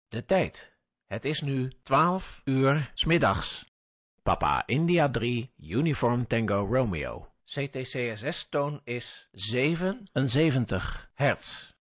De tijd. Het is nu 12 uur 's middags. Papa India 3, Uniform Tango Romeo. CTCSS-toon is 77 hertz.